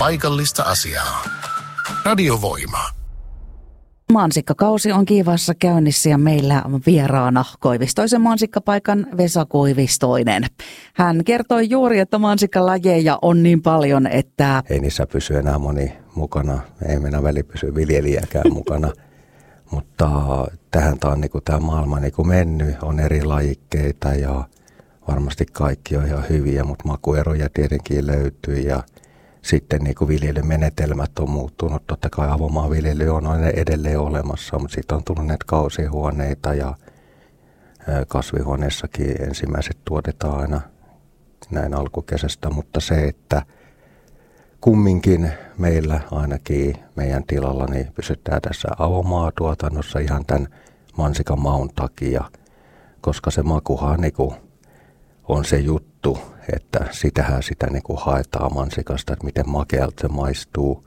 paikallista asiaa. Radiovoima. Mansikkakausi on kiivaassa käynnissä ja meillä on vieraana Koivistoisen mansikkapaikan Vesa Koivistoinen. Hän kertoi juuri, että mansikkalajeja on niin paljon, että ei niissä pysy enää moni mukana. Ei mennä väli pysy viljelijäkään mukana. Mutta tähän on niinku tämä maailma niinku mennyt. On eri lajikkeita ja varmasti kaikki on ihan hyviä, mutta makueroja tietenkin löytyy ja sitten niinku viljelymenetelmät on muuttunut. Totta kai avomaanviljely on edelleen olemassa, mutta sitten on tullut näitä kausihuoneita ja kasvihuoneessakin ensimmäiset tuotetaan aina näin alkukesästä. Mutta se, että kumminkin meillä ainakin meidän tilalla niin pysytään tässä avomaatuotannossa ihan tämän mansikan maun takia, koska se makuhan niinku on se juttu, että sitähän sitä niinku haetaan mansikasta, että miten makealta se maistuu.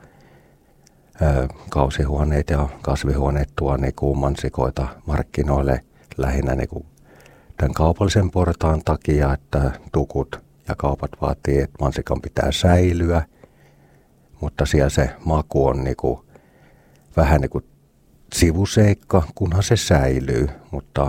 Kausihuoneet ja kasvihuoneet tuo niinku mansikoita markkinoille lähinnä niinku tämän kaupallisen portaan takia, että tukut ja kaupat vaatii, että mansikan pitää säilyä. Mutta siellä se maku on niinku vähän niinku sivuseikka, kunhan se säilyy, mutta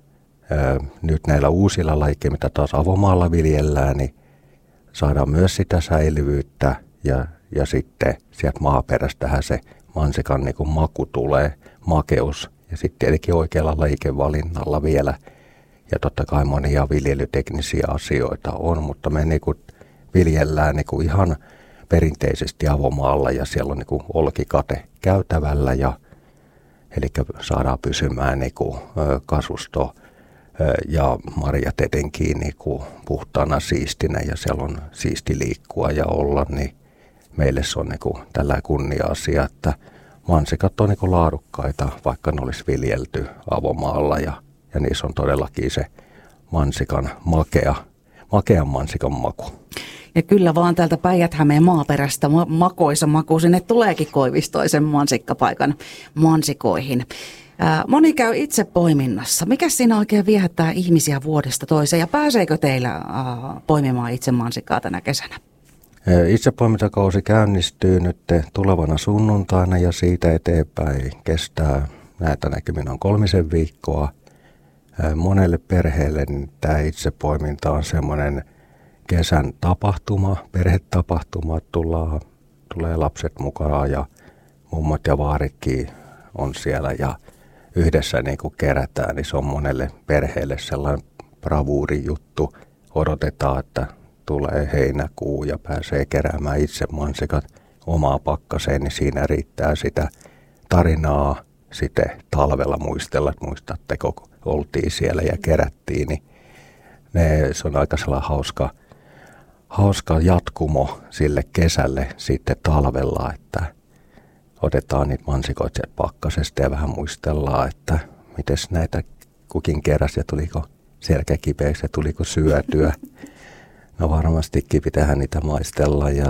nyt näillä uusilla lajikkeilla, mitä taas avomaalla viljellään, niin saadaan myös sitä säilyvyyttä ja sitten sieltä maaperästähän se mansikan niin kuin maku tulee, makeus ja sitten tietenkin oikealla lajikevalinnalla vielä. Ja totta kai monia viljelyteknisiä asioita on, mutta me niin kuin viljellään niin kuin ihan perinteisesti avomaalla ja siellä on niin kuin olkikate käytävällä eli saadaan pysymään niin kuin kasvusto ja marjat etenkin niin kuin puhtaana siistinä ja siellä on siisti liikkua ja olla, niin meille se on niin kuin tällainen kunnia-asia, että mansikat on niin kuin laadukkaita, vaikka ne olisi viljelty avomaalla ja niissä on todellakin se mansikan makean mansikan maku. Ja kyllä vaan täältä Päijät-Hämeen maaperästä makoisa maku sinne tuleekin Koivistoisen mansikkapaikan mansikoihin. Moni käy itse poiminnassa. Mikä siinä oikein viehättää ihmisiä vuodesta toiseen ja pääseekö teillä poimimaan itse mansikkaa tänä kesänä? Itsepoimintakausi käynnistyy nyt tulevana sunnuntaina ja siitä eteenpäin kestää näitä näkymin on 3 viikkoa. Monelle perheelle niin tämä itsepoiminta on semmoinen kesän tapahtuma, perhetapahtuma, tulee lapset mukaan ja mummot ja vaaritkin on siellä ja yhdessä niin kun kerätään, niin se on monelle perheelle sellainen bravuurijuttu. Odotetaan, että tulee heinäkuu ja pääsee keräämään itse mansikat omaa pakkaseen, niin siinä riittää sitä tarinaa sitten talvella muistella, että muistatteko, kun oltiin siellä ja kerättiin, niin se on aika sellainen hauska jatkumo sille kesälle sitten talvella, että otetaan niitä mansikoita sieltä pakkasesta ja vähän muistellaan, että miten näitä kukin keräsi ja tuliko selkä kipeäksi ja tuliko syötyä. No varmastikin pitää niitä maistella ja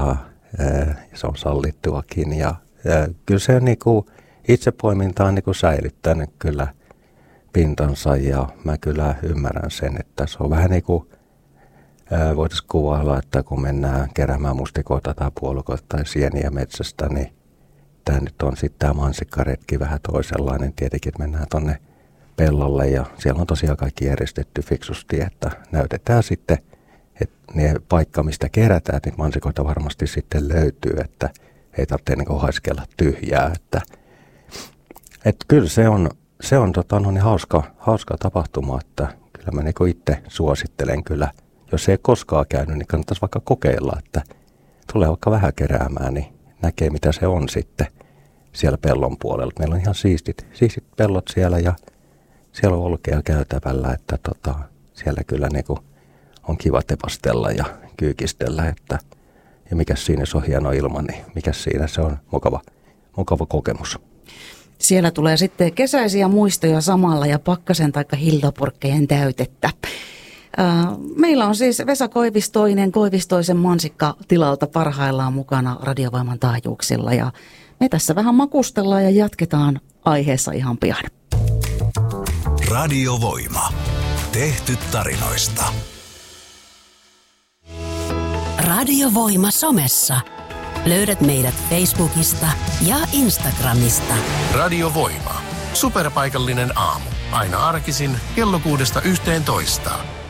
se on sallittuakin ja kyllä se niinku itsepoiminta on niinku säilyttänyt kyllä pintansa ja mä kyllä ymmärrän sen, että se on vähän niin kuin voitaisiin kuvailla, että kun mennään keräämään mustikoita tai puolukoita tai sieniä metsästä, niin tämä nyt on sitten tämä mansikkaretki vähän toisenlainen. Tietenkin, että mennään tonne pellolle ja siellä on tosiaan kaikki järjestetty fiksusti, että näytetään sitten, että ne paikka, mistä kerätään, niin mansikoita varmasti sitten löytyy, että ei tarvitse niin haiskella tyhjää. Että kyllä se on niin hauska tapahtuma, että kyllä mä niin itse suosittelen kyllä. Jos ei koskaan käynyt, niin kannattaisi vaikka kokeilla, että tulee vaikka vähän keräämään, niin näkee mitä se on sitten siellä pellon puolella. Meillä on ihan siistit pellot siellä ja siellä on olkea käytävällä, että siellä kyllä niinku on kiva tepastella ja kyykistellä, ja mikä siinä se on hieno ilma, niin mikä siinä se on mukava kokemus. Siellä tulee sitten kesäisiä muistoja samalla ja pakkasen taikka hillapurkkejen täytettä. Meillä on siis Vesa Koivistoinen Koivistoisen mansikkatilalta parhaillaan mukana Radiovoiman taajuuksilla ja me tässä vähän makustellaan ja jatketaan aiheessa ihan pian. Radiovoima. Tehty tarinoista. Radiovoima somessa. Löydät meidät Facebookista ja Instagramista. Radio Voima. Superpaikallinen aamu. Aina arkisin kello 6–11.